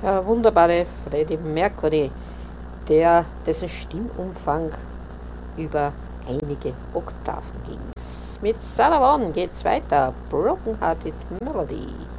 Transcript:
wunderbare Freddie Mercury, dessen Stimmumfang über einige Oktaven ging. Mit Sarah Vaughan geht's weiter. Broken Hearted Melody.